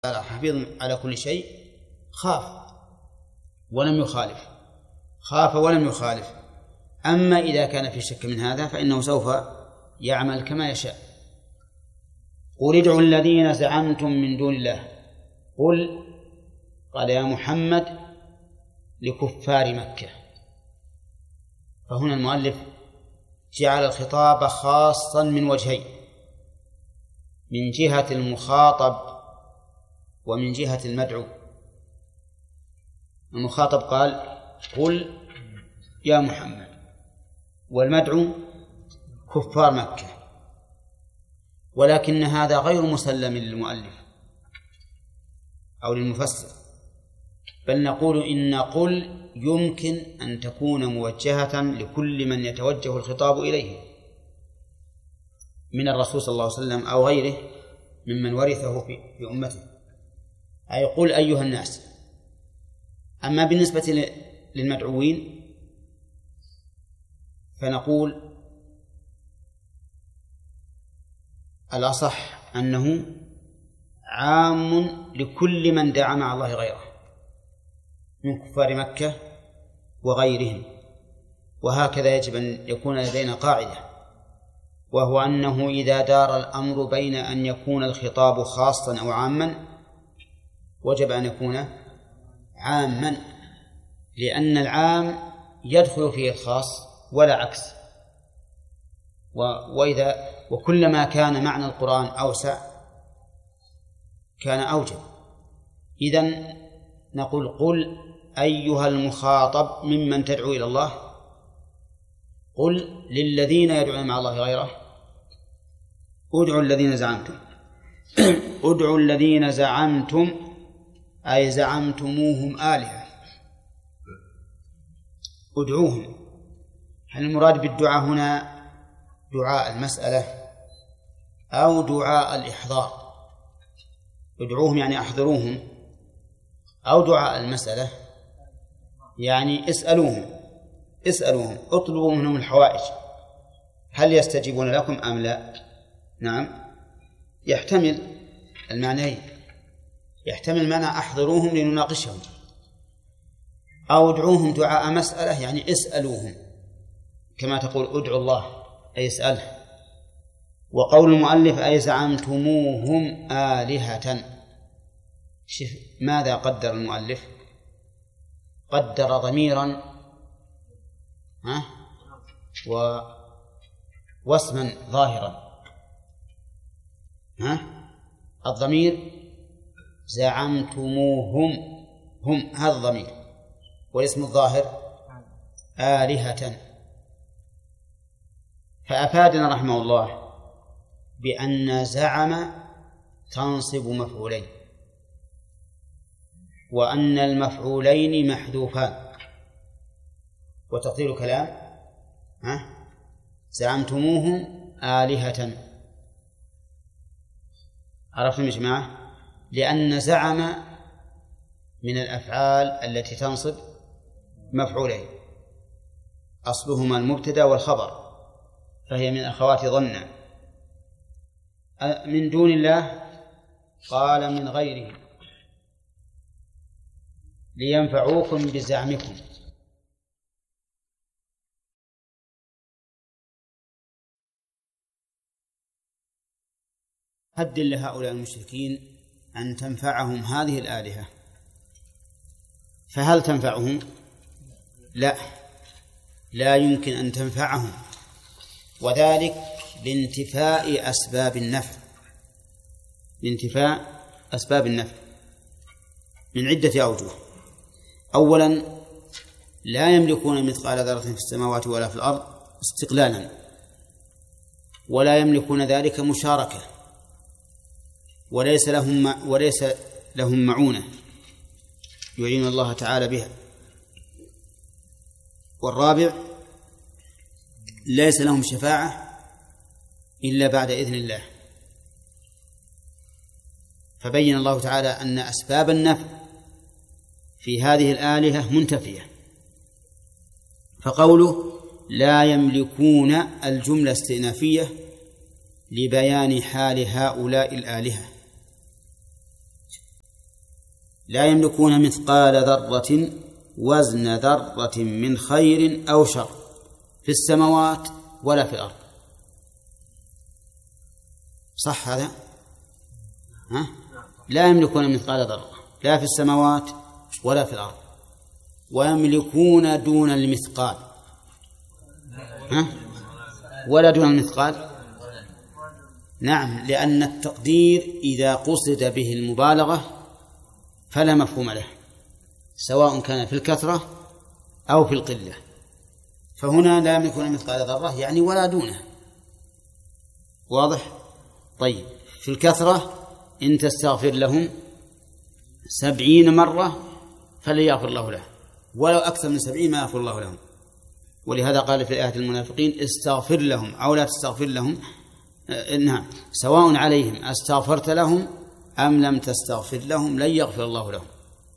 حفيظ على كل شيء خاف ولم يخالف. أما إذا كان في شك من هذا فإنه سوف يعمل كما يشاء. قل ادعوا الذين زعمتم من دون الله. قال يا محمد لكفار مكة. فهنا المؤلف جعل الخطاب خاصا من وجهين: من جهة المخاطب ومن جهة المدعو. المخاطب قال قل يا محمد، والمدعو كفار مكة. ولكن هذا غير مسلم للمؤلف أو للمفسر، بل نقول إن قل يمكن أن تكون موجهة لكل من يتوجه الخطاب إليه من الرسول صلى الله عليه وسلم أو غيره ممن ورثه في أمته، أي قل أيها الناس. أما بالنسبة للمدعوين فنقول الأصح أنه عام لكل من دعا مع الله غيره من كفار مكة وغيرهم. وهكذا يجب أن يكون لدينا قاعدة، وهو أنه إذا دار الأمر بين أن يكون الخطاب خاصا أو عاما وجب أن يكون عاما، لأن العام يدخل فيه الخاص ولا عكس. وكلما كان معنى القرآن أوسع كان أوجب. إذن نقول قل أيها المخاطب ممن تدعو إلى الله، قل للذين يدعون مع الله غيره ادعوا الذين زعمتم. ادعوا الذين زعمتم أي زعمتموهم آلهة، ادعوهم. هل المراد بالدعاء هنا دعاء المسألة أو دعاء الإحضار؟ ادعوهم يعني أحضروهم، أو دعاء المسألة يعني اسألوهم اطلبوا منهم الحوائج، هل يستجيبون لكم أم لا؟ نعم، يحتمل المعنيين، يحتمل معنى أحضروهم لنناقشهم، أو ادعوهم دعاء مسألة يعني اسألوهم، كما تقول ادعوا الله أي اسأله. وقول المؤلف أي زعمتموهم آلهة، ماذا قدر المؤلف؟ قدر ضميرا واسما ظاهرا. الضمير زعمتموهم، هم هذا الضمير، والاسم الظاهر آلهة. فأفادنا رحمه الله بأن زعم تنصب مفعولين، وأن المفعولين محذوفان، وتقدير كلام زعمتموهم آلهة. عرفتم يا جماعة؟ لأن زعم من الأفعال التي تنصب مفعولين، أصلهما المبتدأ والخبر، فهي من أخوات ظن. من دون الله قال من غيره لينفعوكم بزعمكم. حد لهؤلاء المشركين أن تنفعهم هذه الآلهة، فهل تنفعهم؟ لا يمكن أن تنفعهم، وذلك لانتفاء أسباب النفع من عدة أوجه. أولا، لا يملكون مثقال ذرة في السماوات ولا في الأرض استقلالا، ولا يملكون ذلك مشاركة، وليس لهم معونة يعين الله تعالى بها. والرابع، ليس لهم شفاعة إلا بعد إذن الله. فبين الله تعالى أن أسباب النفع في هذه الآلهة منتفية. فقوله لا يملكون الجملة استئنافية لبيان حال هؤلاء الآلهة، لا يملكون مثقال ذرة وزن ذرة من خير أو شر في السماوات ولا في الأرض. صح هذا؟ ها؟ لا يملكون مثقال ذرة لا في السماوات ولا في الأرض، ويملكون دون المثقال. ها؟ ولا دون المثقال. نعم، لأن التقدير إذا قصد به المبالغة فلا مفهوم له، سواء كان في الكثرة أو في القلة. فهنا لا يملكون مثقال ذرة يعني ولا دونه. واضح؟ طيب، في الكثرة إن تستغفر لهم 70 مرة فلن يغفر الله له، ولو أكثر من 70 ما يغفر الله لهم. ولهذا قال في آية المنافقين استغفر لهم أو لا تستغفر لهم نعم سواء عليهم استغفرت لهم أم لم تستغفر لهم لن يغفر الله لهم.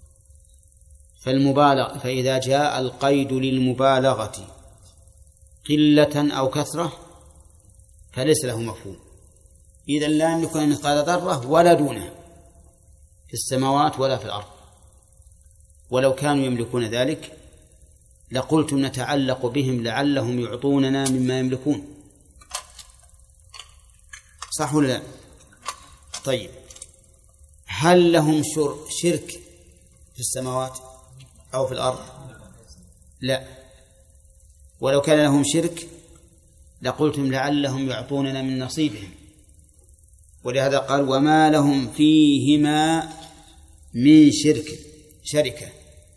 فإذا جاء القيد للمبالغة قلة أو كثرة فليس له مفهوم. إذن لا يملكون مثقال ذرة ولا دونه في السماوات ولا في الأرض. ولو كانوا يملكون ذلك لقلتم نتعلق بهم لعلهم يعطوننا مما يملكون. صح ولا لا؟ طيب، هل لهم شرك في السماوات أو في الأرض؟ لا. ولو كان لهم شرك لقلتم لعلهم يعطوننا من نصيبهم. ولهذا قال وما لهم فيهما من شركة.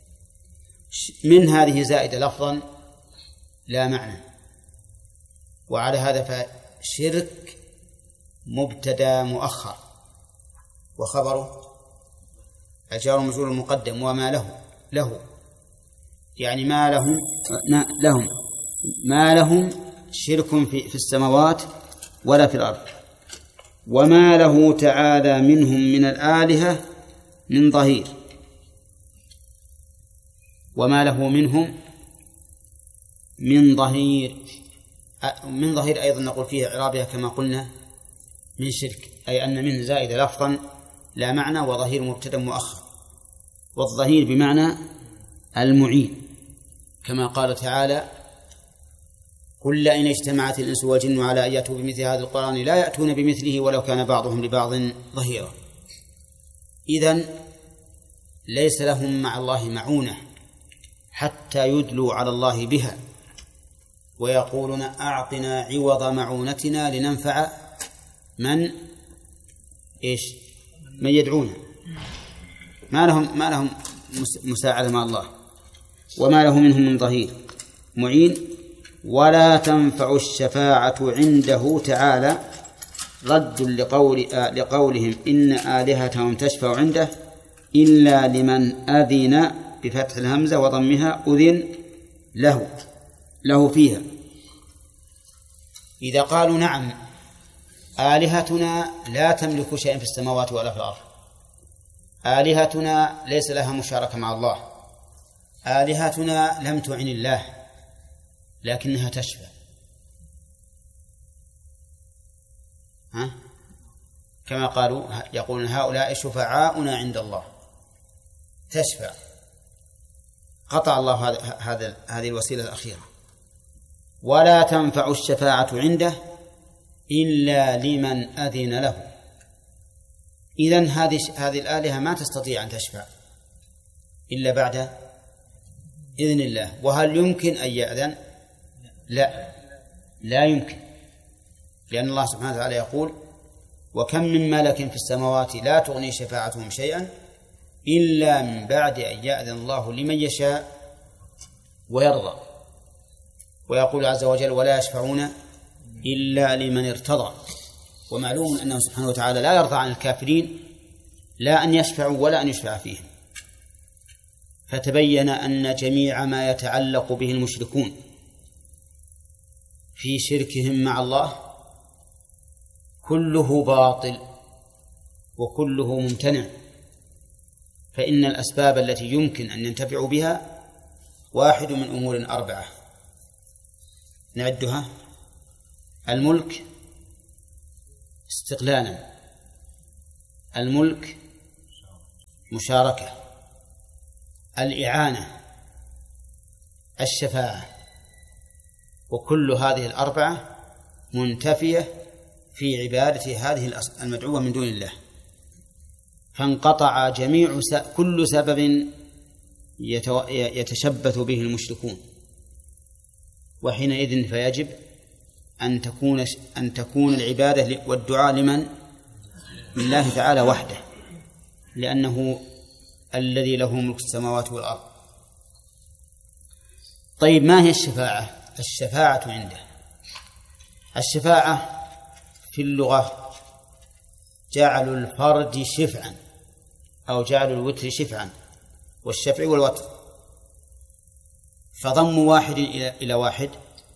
من هذه زائدة لفظا لا معنى، وعلى هذا فشرك مبتدا مؤخر وخبره الجار والمجرور المقدم، وما له يعني ما لهم شرك في السماوات ولا في الأرض، وما له تعالى منهم من الآلهة من ظهير. وما له منهم من ظهير. من ظهير أيضا نقول فيه إعرابها كما قلنا من شرك، أي أن من زائد لفظا لا معنى، وظهير مبتدأ مؤخر. والظهير بمعنى المعين، كما قال تعالى قل إن اجتمعت الإنس والجن على أن يأتوا بمثل هذا القرآن لا يأتون بمثله ولو كان بعضهم لبعض ظهيرا. إذن ليس لهم مع الله معونة حتى يدلوا على الله بها ويقولون أعطنا عوض معونتنا لننفع من يدعونا. ما لهم مساعدة مع الله. وما له منهم من ظهير معين. ولا تنفع الشفاعة عنده تعالى رد لقولهم إن آلهتهم تشفع عنده إلا لمن أذن بفتح الهمزة وضمها أذن له فيها. إذا قالوا نعم آلهتنا لا تملك شيئا في السماوات ولا في الأرض، آلهتنا ليس لها مشاركة مع الله، آلهتنا لم تعن الله لكنها تشفع، كما قالوا يقولون هؤلاء شفعاؤنا عند الله، تشفع. قطع الله هذه الوسيلة الأخيرة. ولا تنفع الشفاعة عنده إلا لمن أذن له. إذن هذه الآلهة ما تستطيع أن تشفع إلا بعد إذن الله. وهل يمكن أن يأذن؟ لا يمكن، لأن الله سبحانه وتعالى يقول وكم من ملك في السماوات لا تغني شفاعتهم شيئا إلا من بعد أن يأذن الله لمن يشاء ويرضى. ويقول عز وجل ولا يشفعون إلا لمن ارتضى. ومعلوم أنه سبحانه وتعالى لا يرضى عن الكافرين لا أن يشفعوا ولا أن يشفع فيهم. فتبين أن جميع ما يتعلق به المشركون في شركهم مع الله كله باطل وكله ممتنع. فإن الأسباب التي يمكن أن ينتفعوا بها واحد من أمور 4 نعدها: الملك استقلالا، الملك مشاركة، الإعانة، الشفاعة، وكل هذه الأربعة منتفية في عبادة هذه المدعوة من دون الله، فانقطع كل سبب يتشبث به المشركون، وحينئذ فيجب أن تكون العبادة والدعاء لمن؟ لله تعالى وحده، لأنه الذي له ملك السماوات والأرض. طيب، ما هي الشفاعة؟ الشفاعة عنده، الشفاعة في اللغة جعل الفرد شفعا، أو جعل الوتر شفعا، والشفع والوتر، فضم واحد إلى واحد،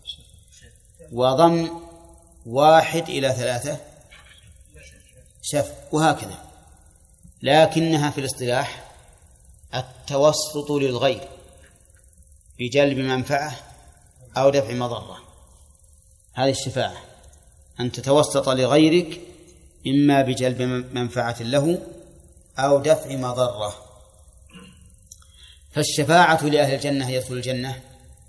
وضم واحد إلى ثلاثة شفع، وهكذا. لكنها في الاصطلاح التوسط للغير بجلب منفعة أو دفع مضرة، هذه الشفاعة، أن تتوسط لغيرك إما بجلب منفعة له أو دفع مضرة. فالشفاعة لأهل الجنة يدخل الجنة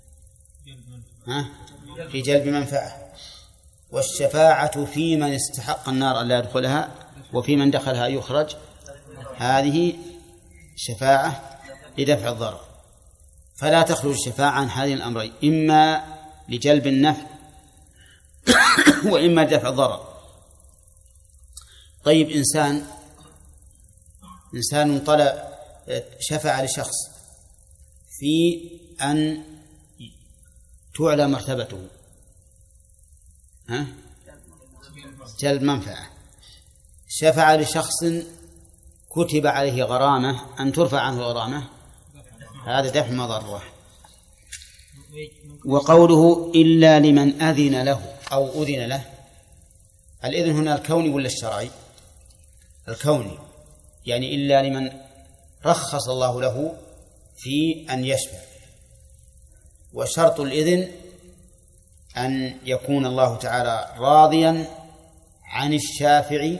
في جلب منفعة، والشفاعة في من استحق النار ألا يدخلها وفي من دخلها يخرج، هذه شفاعة لدفع الضرر. فلا تخرج الشفاعة عن هذين الأمرين، إما لجلب النفع وإما لدفع الضرر. طيب، إنسان شفع لشخص في أن تعلى مرتبته، جلب منفعة. شفع لشخص كتب عليه غرامة أن ترفع عنه الغرامة، هذا دفع مضرة. وقوله إلا لمن أذن له أو أذن له، الإذن هنا الكوني ولا الشرعي؟ الكوني، يعني إلا لمن رخص الله له في أن يشفع. وشرط الإذن أن يكون الله تعالى راضيا عن الشافع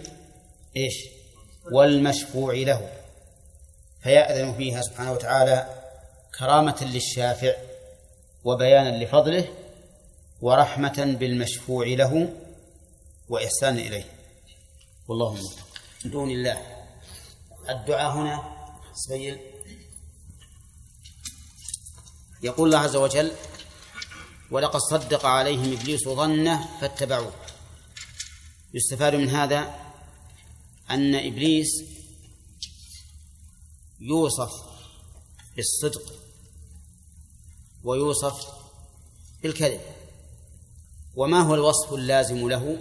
والمشفوع له، فيأذن فيها سبحانه وتعالى كرامة للشافع وبيانا لفضله ورحمة بالمشفوع له وإحسان إليه. والله من دون الله. الدعاء هنا سبيل، يقول الله عز وجل: ولقد صدق عليهم إبليس ظنه فاتبعوه. يستفاد من هذا أن إبليس يوصف بالصدق ويوصف بالكذب. وما هو الوصف اللازم له؟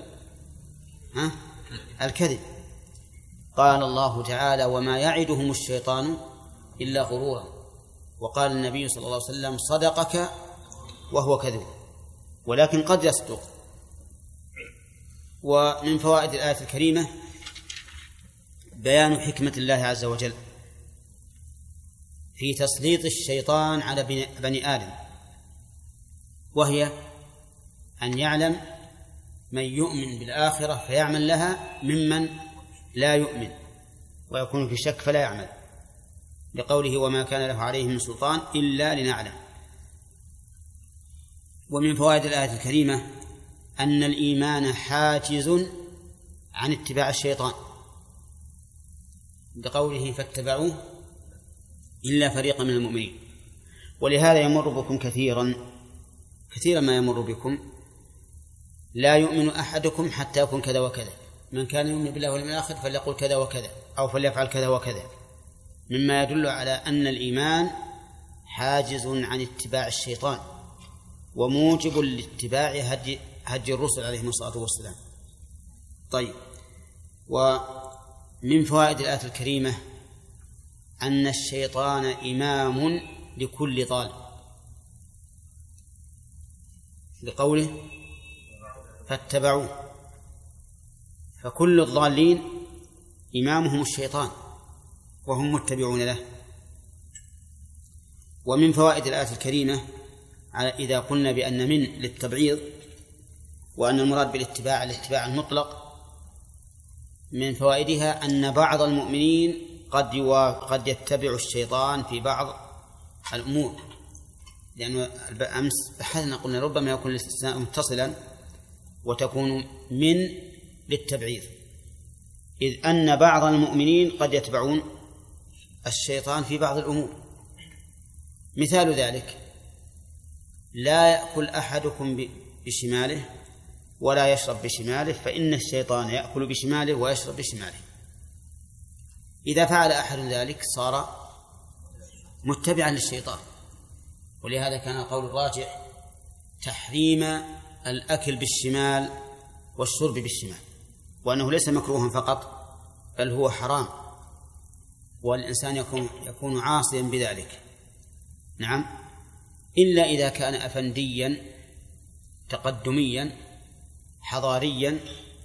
الكذب. قال الله تعالى: وما يعدهم الشيطان إلا غرورا. وقال النبي صلى الله عليه وسلم: صدقك وهو كذب. ولكن قد يصدق. ومن فوائد الآية الكريمة بيان حكمة الله عز وجل في تسليط الشيطان على بني آدم، وهي أن يعلم من يؤمن بالآخرة فيعمل لها ممن لا يؤمن ويكون في شك فلا يعمل، لقوله: وما كان له عليه من سلطان إلا لنعلم. ومن فوائد الآية الكريمة أن الإيمان حاجز عن اتباع الشيطان، بقوله: فاتبعوه إلا فريقا من المؤمنين. ولهذا يمر بكم كثيرا ما يمر بكم: لا يؤمن أحدكم حتى يكون كذا وكذا، من كان يؤمن بالله واليوم الآخر فليقل كذا وكذا أو فليفعل كذا وكذا، مما يدل على أن الإيمان حاجز عن اتباع الشيطان وموجب لاتباع هدي الرسل عليهم الصلاة والسلام. طيب، ومن فوائد الآية الكريمة أن الشيطان إمام لكل ضال، لقوله: فاتبعوه، فكل الضالين إمامهم الشيطان وهم متبعون له. ومن فوائد الآية الكريمة إذا قلنا بأن من للتبعيض وأن المراد بالاتباع الاتباع المطلق، من فوائدها أن بعض المؤمنين قد يتبع الشيطان في بعض الأمور، لأنه أمس بحثنا قلنا ربما يكون الاستثناء متصلا وتكون من للتبعيض، إذ أن بعض المؤمنين قد يتبعون الشيطان في بعض الأمور. مثال ذلك: لا يأكل أحدكم بشماله ولا يشرب بشماله، فإن الشيطان يأكل بشماله ويشرب بشماله. إذا فعل أحد ذلك صار متبعا للشيطان، ولهذا كان القول الراجح تحريم الأكل بالشمال والشرب بالشمال، وأنه ليس مكروها فقط بل هو حرام، والإنسان يكون عاصيا بذلك. نعم، إلا إذا كان أفنديا تقدميا حضاريا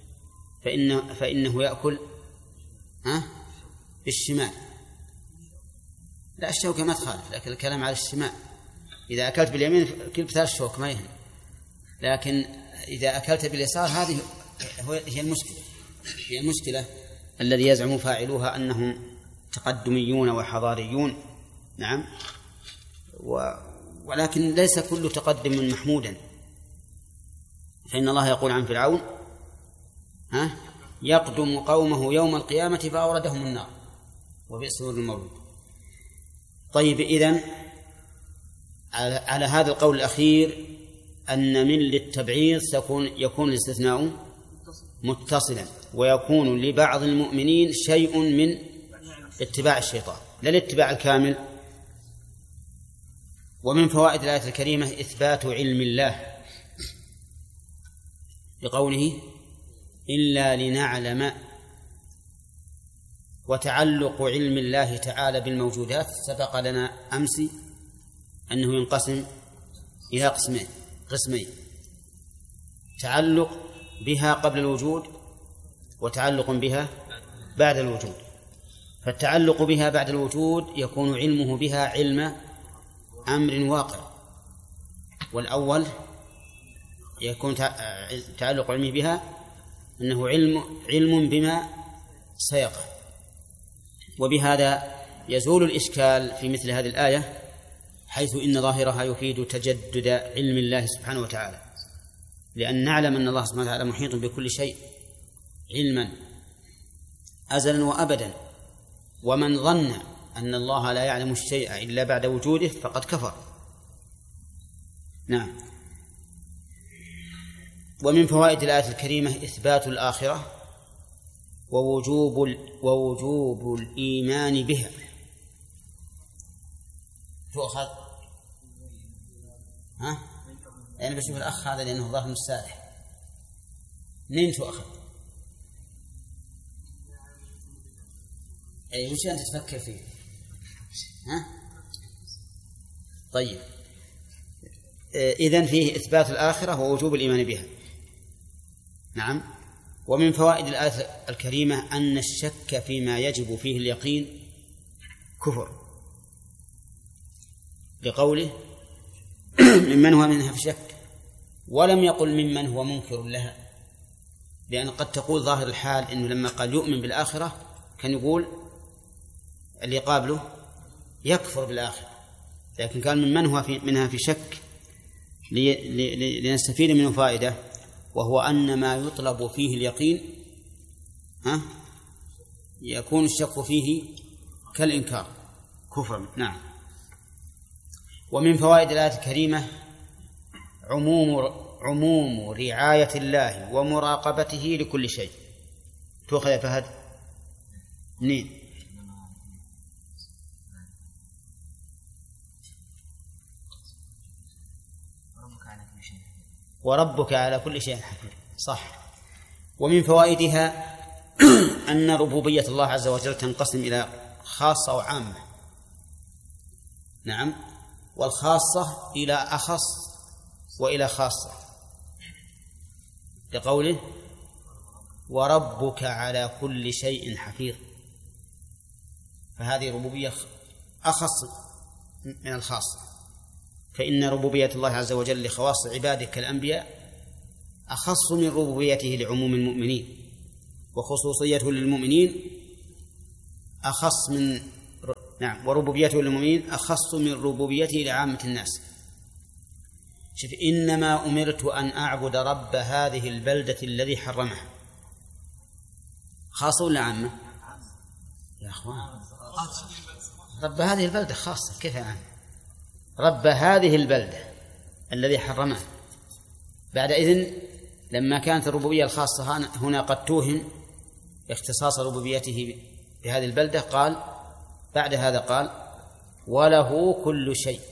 فإنه يأكل بالشمال. لا، الشوكة ما تخالف، لكن الكلام على الشمال. إذا أكلت باليمين كل 3 شوك ما يهم، لكن إذا أكلت باليسار هذه هي المشكلة الذي يزعم فاعلوها أنهم تقدميون وحضاريون. نعم، ولكن ليس كل تقدم محمودا، فإن الله يقول عن فرعون يقدم قومه يوم القيامة فأوردهم النار وبئس المورود. طيب، إذن على هذا القول الأخير أن من للتبعيض يكون الاستثناء متصلا، ويكون لبعض المؤمنين شيء من اتباع الشيطان لا الاتباع الكامل. ومن فوائد الآية الكريمة إثبات علم الله لقوله إلا لنعلم، وتعلق علم الله تعالى بالموجودات سبق لنا أمس أنه ينقسم إلى قسمين: تعلق بها قبل الوجود وتعلق بها بعد الوجود. فالتعلق بها بعد الوجود يكون علمه بها علم أمر واقع، والأول يكون تعلق علمه بها أنه علم بما سيقع. وبهذا يزول الإشكال في مثل هذه الآية، حيث إن ظاهرها يفيد تجدد علم الله سبحانه وتعالى، لأن نعلم أن الله سبحانه وتعالى محيط بكل شيء علما أزلا وأبدا، ومن ظن أن الله لا يعلم الشيء إلا بعد وجوده فقد كفر. نعم. ومن فوائد الآية الكريمة إثبات الآخرة ووجوب الإيمان بها. تؤخذ يعني بشوف الأخ هذا لأنه ظاهر مستارح، منين تؤخذ؟ أي وش أنت تفكر فيه؟ طيب، إذن فيه إثبات الآخرة ووجوب الإيمان بها. نعم. ومن فوائد الآية الكريمة أن الشك فيما يجب فيه اليقين كفر، لقوله ممن هو منها في شك، ولم يقل ممن هو منكر لها، لأن قد تقول ظاهر الحال إنه لما قال يؤمن بالآخرة كان يقول اللي قابله يكفر بالآخرة، لكن قال ممن هو منها في شك لنستفيد منه فائدة، وهو أن ما يطلب فيه اليقين يكون الشك فيه كالإنكار كفرا. نعم. ومن فوائد الآية الكريمة عموم رعاية الله ومراقبته لكل شيء. تؤخذ يا فهد منين؟ وربك على كل شيء حفيظ. صح. ومن فوائدها أن ربوبية الله عز وجل تنقسم إلى خاصة وعامة. نعم. والخاصة إلى أخص وإلى خاصة، لقوله وربك على كل شيء حفيظ، فهذه ربوبية أخص من الخاصة، فإن ربوبية الله عز وجل لخواص عباده كالأنبياء أخص من ربوبيته لعموم المؤمنين، وخصوصيته للمؤمنين أخص من نعم، وربوبيته للمؤمنين أخص من ربوبيته لعامة الناس. شوف، إنما أمرت أن أعبد رب هذه البلدة الذي حرمها، خاصة ولا عامة؟ يا أخوان، رب هذه البلدة خاصة، كيف عامة؟ رب هذه البلدة الذي حرمها. بعد إذن لما كانت الربوبية الخاصة هنا قد توهم اختصاص ربوبيته بهذه البلدة، قال بعد هذا قال وله كل شيء،